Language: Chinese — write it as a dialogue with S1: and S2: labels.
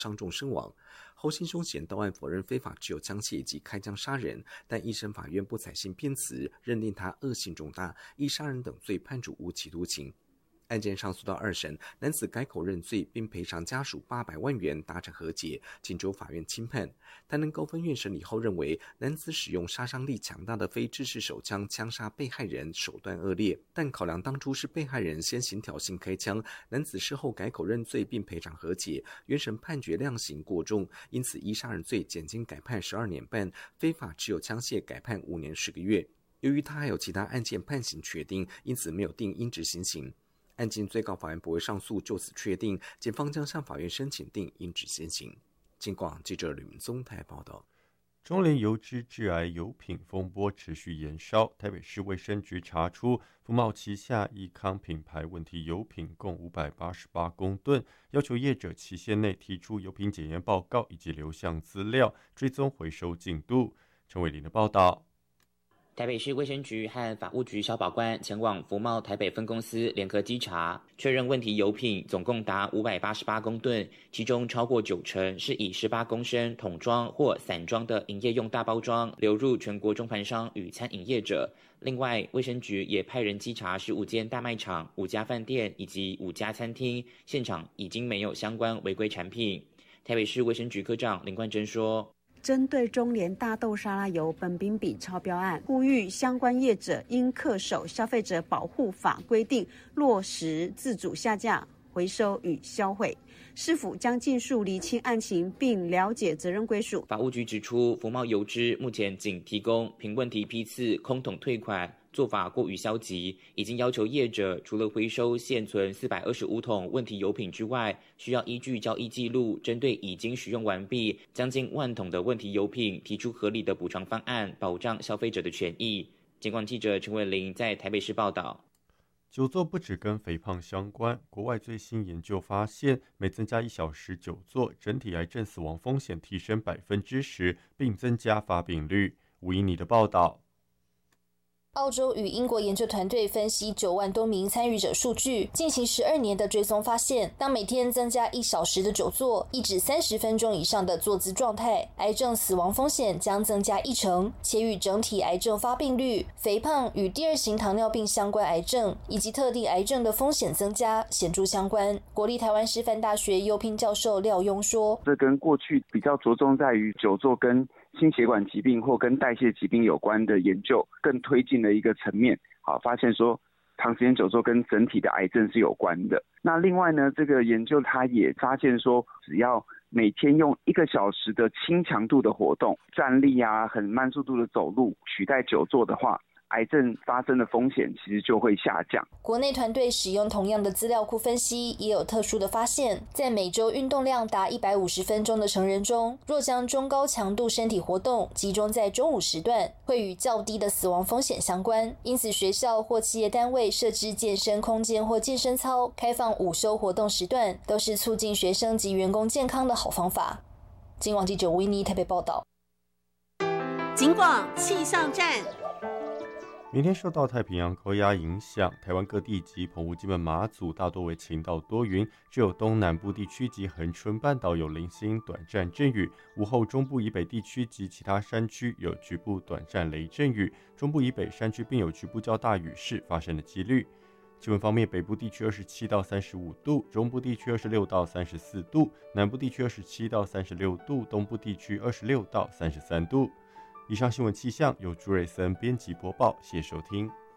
S1: 伤重身亡。侯姓凶嫌到案否认非法持有枪械以及开枪杀人，但一审法院不采信辩词，认定他恶性重大，依杀人等罪判处无期徒刑。案件上诉到二审，男子改口认罪，并赔偿家属800万元，达成和解，请求法院轻判。台南高分院审理后认为，男子使用杀伤力强大的非制式手枪枪杀被害人，手段恶劣，但考量当初是被害人先行挑衅开枪，男子事后改口认罪并赔偿和解，原审判决量刑过重，因此依杀人罪减轻改判12年半，非法持有枪械改判5年10个月。由于他还有其他案件判刑确定，因此没有定应执行刑。案件最高法院不会上诉，就此确定，检方将向法院申请定应执先行。警广记者吕明宗台报道。
S2: 中联油脂致癌油品风波持续延烧，台北市卫生局查出福茂旗下益康品牌问题油品共588公吨，要求业者期限内提出油品检验报告以及流向资料，追踪回收进度。陈伟林的报道。
S3: 台北市卫生局和法务局消保官前往福茂台北分公司联合稽查，确认问题油品总共达588公吨，其中超过90%是以18公升桶装或散装的营业用大包装流入全国中盘商与餐饮业者。另外，卫生局也派人稽查15间大卖场、5家饭店以及5家餐厅，现场已经没有相关违规产品。台北市卫生局科长林冠珍说，
S4: 针对中联大豆沙拉油苯丙芘超标案，呼吁相关业者应恪守消费者保护法规定，落实自主下架、回收与销毁。市府将尽速厘清案情，并了解责任归属。
S3: 法务局指出，福茂油脂目前仅提供凭问题批次空桶退款，做法过于消极，已经要求业者除了回收现存425桶问题油品之外，需要依据交易记录，针对已经使用完毕将近1万桶的问题油品提出合理的补偿方案，保障消费者的权益。警广记者陈伟玲在台北市报道。
S2: 久坐不只跟肥胖相关，国外最新研究发现，每增加1小时久坐，整体癌症死亡风险提升10%，并增加发病率。吴怡妮的报道。
S5: 澳洲与英国研究团队分析9万多名参与者数据，进行12年的追踪，发现当每天增加1小时的久坐，1至30分钟以上的坐姿状态，癌症死亡风险将增加10%，且与整体癌症发病率、肥胖与第2型糖尿病相关癌症以及特定癌症的风险增加显著相关。国立台湾师范大学优聘教授廖庸说，
S6: 这跟过去比较着重在于久坐跟心血管疾病或跟代谢疾病有关的研究更推进了一个层面，发现说长时间久坐跟整体的癌症是有关的。那另外呢，这个研究它也发现说，只要每天用1个小时的轻强度的活动，站立啊，很慢速度的走路，取代久坐的话，癌症发生的风险其实就会下降。
S5: 国内团队使用同样的资料库分析，也有特殊的发现，在每周运动量达150分钟的成人中，若将中高强度身体活动集中在中午时段，会与较低的死亡风险相关。因此，学校或企业单位设置健身空间或健身操，开放午休活动时段，都是促进学生及员工健康的好方法。警广记者维尼台北报道。
S7: 警广气象站。
S2: 明天受到太平洋高压影响，台湾各地及澎湖、金门、马祖大多为晴到多云，只有东南部地区及恒春半岛有零星短暂阵雨。午后中部以北地区及其他山区有局部短暂雷阵雨，中部以北山区并有局部较大雨势发生的几率。气温方面，北部地区27到35度，中部地区26到34度，南部地区27到36度，东部地区26到33度。以上新闻气象由朱瑞森编辑播报，谢谢收听。